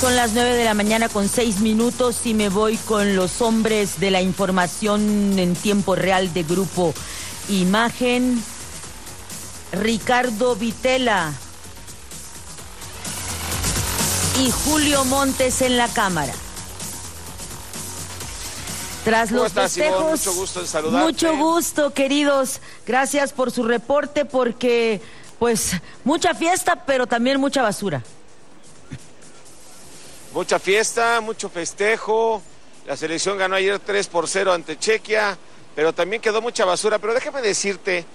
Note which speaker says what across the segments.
Speaker 1: Son las 9:06 y me voy con los hombres de la información en tiempo real de Grupo Imagen. Ricardo Vitela y Julio Montes en la cámara. Tras los festejos,
Speaker 2: mucho gusto en saludarte.
Speaker 1: Mucho gusto, queridos. Gracias por su reporte, porque pues mucha fiesta, pero también mucha basura.
Speaker 2: Mucha fiesta, mucho festejo. La selección ganó ayer 3-0 ante Chequia, pero también quedó mucha basura. Pero déjame decirte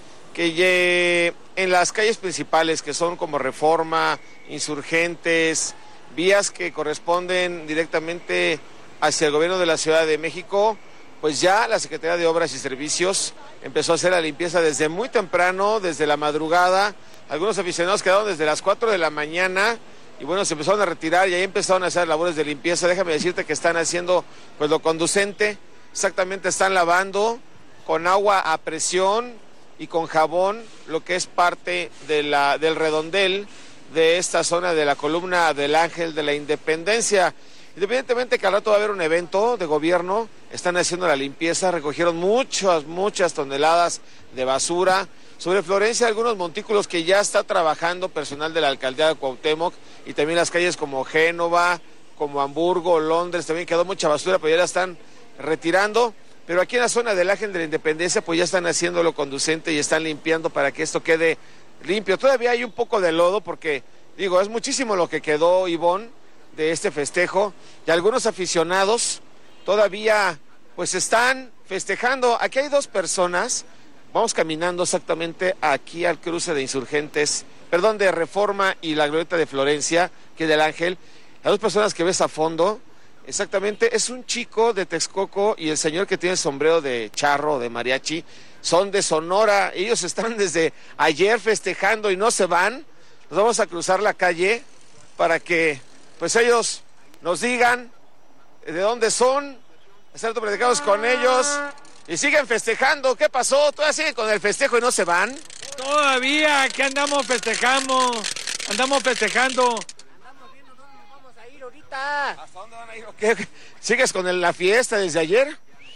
Speaker 2: que en las calles principales, que son como Reforma, Insurgentes, vías que corresponden directamente hacia el gobierno de la Ciudad de México, pues ya la Secretaría de Obras y Servicios empezó a hacer la limpieza desde muy temprano, desde la madrugada. Algunos aficionados quedaron desde las 4 de la mañana y bueno, se empezaron a retirar y ahí empezaron a hacer labores de limpieza. Déjame decirte que están haciendo pues lo conducente, exactamente están lavando con agua a presión y con jabón lo que es parte del redondel de esta zona de la columna del Ángel de la Independencia. Independientemente que al rato va a haber un evento de gobierno, están haciendo la limpieza, recogieron muchas toneladas de basura. Sobre Florencia, algunos montículos que ya está trabajando personal de la alcaldía de Cuauhtémoc y también las calles como Génova, como Hamburgo, Londres, también quedó mucha basura, pero ya la están retirando. Pero aquí en la zona del Ángel de la Independencia, pues ya están haciendo lo conducente y están limpiando para que esto quede limpio. Todavía hay un poco de lodo porque, digo, es muchísimo lo que quedó, Ivonne, de este festejo. Y algunos aficionados todavía, pues están festejando. Aquí hay dos personas. Vamos caminando exactamente aquí al cruce de Insurgentes, de Reforma y la glorieta de Florencia, que es del Ángel. Las dos personas que ves a fondo, exactamente, es un chico de Texcoco y el señor que tiene el sombrero de charro, de mariachi, son de Sonora. Ellos están desde ayer festejando y no se van. Nos vamos a cruzar la calle para que, pues ellos nos digan de dónde son, estar platicamos con ellos. Y siguen festejando. ¿Qué pasó? ¿Todavía siguen con el festejo y no se van?
Speaker 3: Todavía, ¿qué andamos festejando? Andamos festejando.
Speaker 4: Andamos viendo dónde nos vamos a ir ahorita.
Speaker 2: ¿Hasta dónde van a ir? ¿Qué? ¿Sigues con la fiesta desde ayer?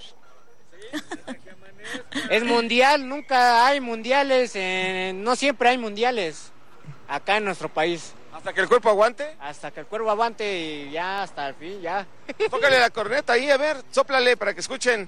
Speaker 4: Sí, desde que amanece. Es mundial, nunca hay mundiales, no siempre hay mundiales acá en nuestro país.
Speaker 2: ¿Hasta que el cuerpo aguante?
Speaker 4: Hasta que el cuerpo aguante y ya hasta el fin, ya.
Speaker 2: Tócale la corneta ahí, a ver, sóplale para que escuchen.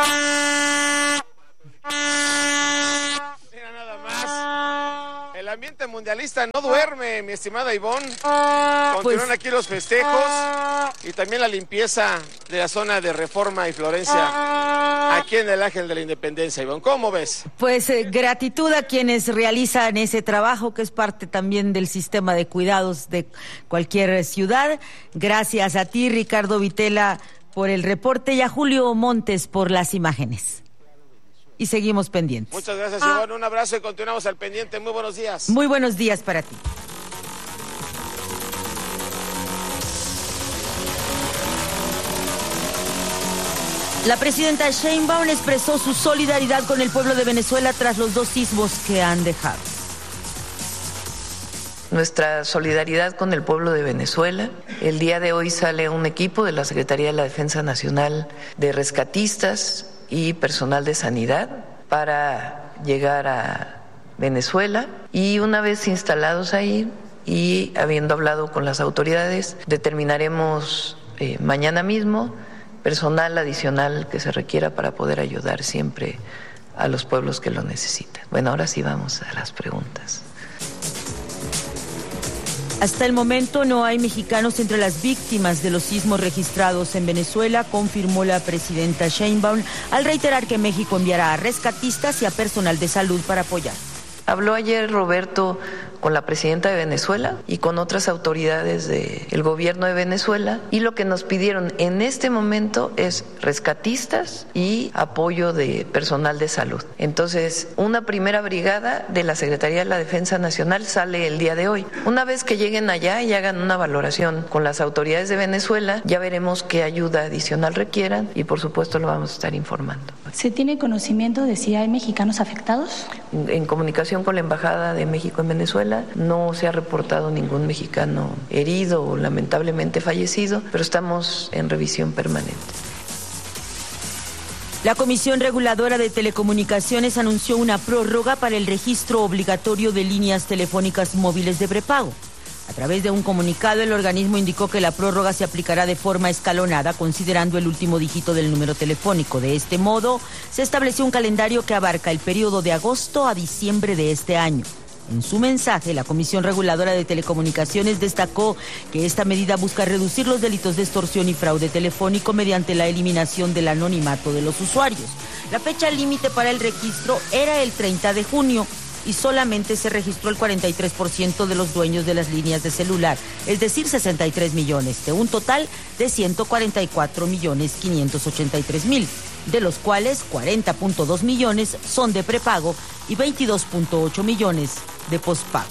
Speaker 2: Mira nada más. El ambiente mundialista no duerme, mi estimada Ivonne. Continúan aquí los festejos y también la limpieza de la zona de Reforma y Florencia, aquí en el Ángel de la Independencia, Ivonne. ¿Cómo ves?
Speaker 1: Pues gratitud a quienes realizan ese trabajo, que es parte también del sistema de cuidados de cualquier ciudad. Gracias a ti, Ricardo Vitela, por el reporte, y a Julio Montes por las imágenes. Y seguimos pendientes.
Speaker 2: Muchas gracias, Ivonne. Un abrazo y continuamos al pendiente. Muy buenos días.
Speaker 1: Muy buenos días para ti. La presidenta Sheinbaum expresó su solidaridad con el pueblo de Venezuela tras los 2 sismos que han dejado.
Speaker 5: Nuestra solidaridad con el pueblo de Venezuela. El día de hoy sale un equipo de la Secretaría de la Defensa Nacional de rescatistas y personal de sanidad para llegar a Venezuela, y una vez instalados ahí y habiendo hablado con las autoridades, determinaremos mañana mismo personal adicional que se requiera para poder ayudar siempre a los pueblos que lo necesitan. Bueno, ahora sí vamos a las preguntas.
Speaker 1: Hasta el momento no hay mexicanos entre las víctimas de los sismos registrados en Venezuela, confirmó la presidenta Sheinbaum al reiterar que México enviará a rescatistas y a personal de salud para apoyar.
Speaker 5: Habló ayer Roberto con la presidenta de Venezuela y con otras autoridades del gobierno de Venezuela, y lo que nos pidieron en este momento es rescatistas y apoyo de personal de salud. Entonces, una primera brigada de la Secretaría de la Defensa Nacional sale el día de hoy. Una vez que lleguen allá y hagan una valoración con las autoridades de Venezuela, ya veremos qué ayuda adicional requieran y por supuesto lo vamos a estar informando.
Speaker 6: ¿Se tiene conocimiento de si hay mexicanos afectados?
Speaker 5: En comunicación con la Embajada de México en Venezuela no se ha reportado ningún mexicano herido o lamentablemente fallecido, pero estamos en revisión permanente.
Speaker 1: La Comisión Reguladora de Telecomunicaciones anunció una prórroga para el registro obligatorio de líneas telefónicas móviles de prepago. A través de un comunicado, el organismo indicó que la prórroga se aplicará de forma escalonada, considerando el último dígito del número telefónico. De este modo, se estableció un calendario que abarca el periodo de agosto a diciembre de este año. En su mensaje, la Comisión Reguladora de Telecomunicaciones destacó que esta medida busca reducir los delitos de extorsión y fraude telefónico mediante la eliminación del anonimato de los usuarios. La fecha límite para el registro era el 30 de junio y solamente se registró el 43% de los dueños de las líneas de celular, es decir, 63 millones, de un total de 144.583.000, de los cuales 40.2 millones son de prepago y 22.8 millones de pospago.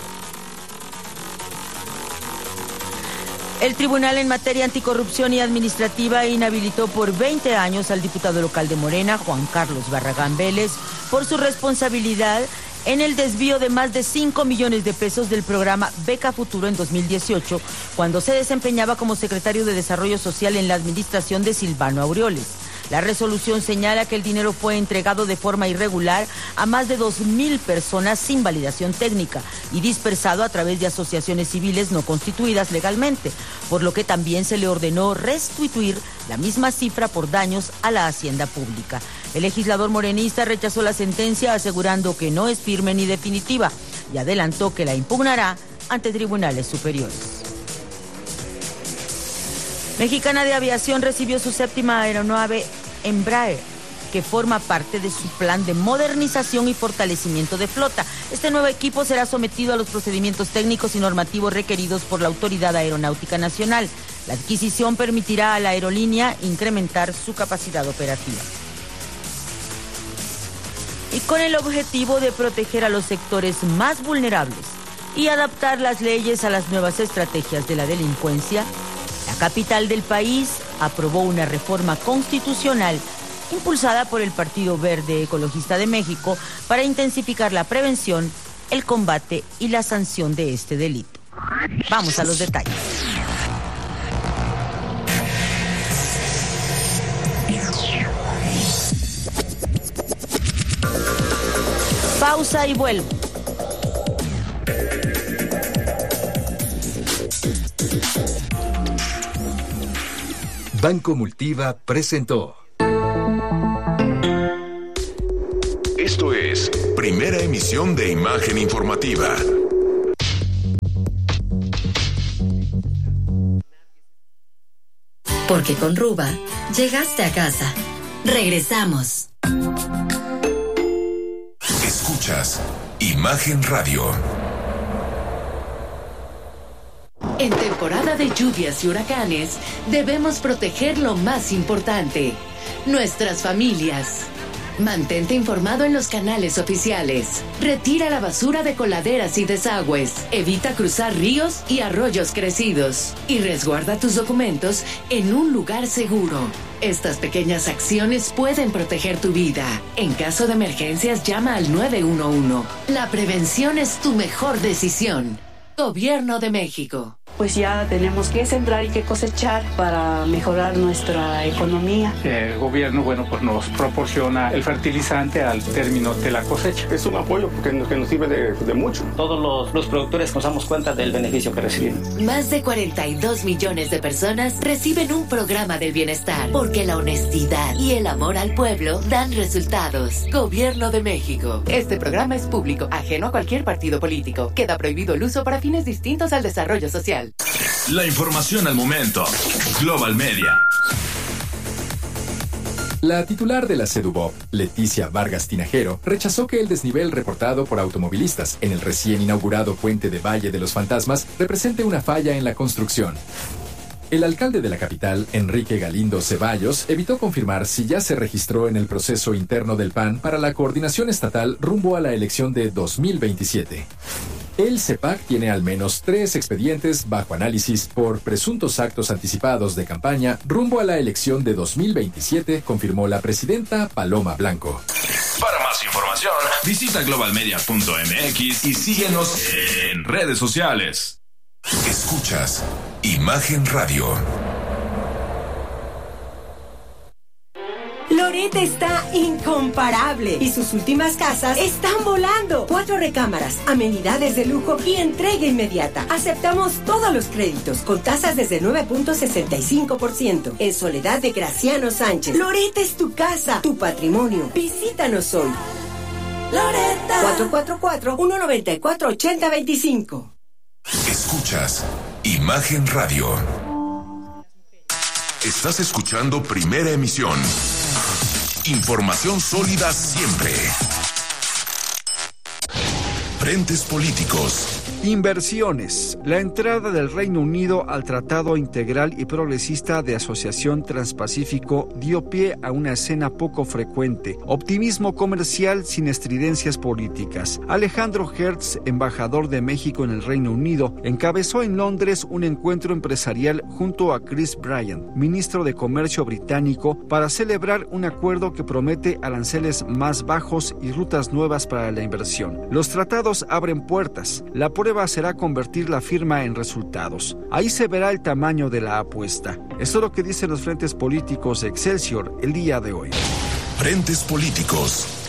Speaker 1: El Tribunal en Materia Anticorrupción y Administrativa inhabilitó por 20 años al diputado local de Morena, Juan Carlos Barragán Vélez, por su responsabilidad en el desvío de más de 5 millones de pesos del programa Beca Futuro en 2018, cuando se desempeñaba como secretario de Desarrollo Social en la administración de Silvano Aureoles. La resolución señala que el dinero fue entregado de forma irregular a más de 2.000 personas sin validación técnica y dispersado a través de asociaciones civiles no constituidas legalmente, por lo que también se le ordenó restituir la misma cifra por daños a la hacienda pública. El legislador morenista rechazó la sentencia asegurando que no es firme ni definitiva y adelantó que la impugnará ante tribunales superiores. Mexicana de Aviación recibió su 7ª aeronave Embraer, que forma parte de su plan de modernización y fortalecimiento de flota. Este nuevo equipo será sometido a los procedimientos técnicos y normativos requeridos por la Autoridad Aeronáutica Nacional. La adquisición permitirá a la aerolínea incrementar su capacidad operativa. Y con el objetivo de proteger a los sectores más vulnerables y adaptar las leyes a las nuevas estrategias de la delincuencia, la capital del país aprobó una reforma constitucional impulsada por el Partido Verde Ecologista de México para intensificar la prevención, el combate y la sanción de este delito. Vamos a los detalles. Pausa y vuelvo.
Speaker 6: Banco Multiva presentó.
Speaker 7: Esto es Primera Emisión de Imagen Informativa.
Speaker 8: Porque con Ruba llegaste a casa. Regresamos.
Speaker 7: Escuchas Imagen Radio.
Speaker 8: En temporada de lluvias y huracanes, debemos proteger lo más importante, nuestras familias. Mantente informado en los canales oficiales. Retira la basura de coladeras y desagües. Evita cruzar ríos y arroyos crecidos. Y resguarda tus documentos en un lugar seguro. Estas pequeñas acciones pueden proteger tu vida. En caso de emergencias, llama al 911. La prevención es tu mejor decisión. Gobierno de México.
Speaker 9: Pues ya tenemos que sembrar y que cosechar para mejorar nuestra economía.
Speaker 10: El gobierno, pues nos proporciona el fertilizante al término de la cosecha.
Speaker 11: Es un apoyo que nos sirve de mucho.
Speaker 12: Todos los productores nos damos cuenta del beneficio que recibimos.
Speaker 8: Más de 42 millones de personas reciben un programa del bienestar, porque la honestidad y el amor al pueblo dan resultados. Gobierno de México. Este programa es público, ajeno a cualquier partido político. Queda prohibido el uso para fines distintos al desarrollo social.
Speaker 7: La información al momento. Global Media.
Speaker 13: La titular de la Sedubop, Leticia Vargas Tinajero, rechazó que el desnivel reportado por automovilistas en el recién inaugurado puente de Valle de los Fantasmas represente una falla en la construcción. El alcalde de la capital, Enrique Galindo Ceballos, evitó confirmar si ya se registró en el proceso interno del PAN para la coordinación estatal rumbo a la elección de 2027. El CEPAC tiene al menos 3 expedientes bajo análisis por presuntos actos anticipados de campaña rumbo a la elección de 2027, confirmó la presidenta Paloma Blanco.
Speaker 7: Para más información, Visita globalmedia.mx y síguenos en redes sociales.
Speaker 14: Escuchas Imagen Radio.
Speaker 15: Loret está incomparable y sus últimas casas están volando. 4 recámaras, amenidades de lujo y entrega inmediata. Aceptamos todos los créditos con tasas desde 9.65% en Soledad de Graciano Sánchez. Loret es tu casa, tu patrimonio. Visítanos hoy. Loretta. 444-194-8025.
Speaker 14: Escuchas Imagen Radio. Estás escuchando Primera Emisión. Información sólida siempre. Frentes políticos.
Speaker 16: Inversiones. La entrada del Reino Unido al Tratado Integral y Progresista de Asociación Transpacífico dio pie a una escena poco frecuente. Optimismo comercial sin estridencias políticas. Alejandro Hertz, embajador de México en el Reino Unido, encabezó en Londres un encuentro empresarial junto a Chris Bryant, ministro de Comercio británico, para celebrar un acuerdo que promete aranceles más bajos y rutas nuevas para la inversión. Los tratados abren puertas. La prueba será convertir la firma en resultados. Ahí se verá el tamaño de la apuesta. Esto es lo que dicen los frentes políticos de Excelsior el día de hoy.
Speaker 14: Frentes políticos.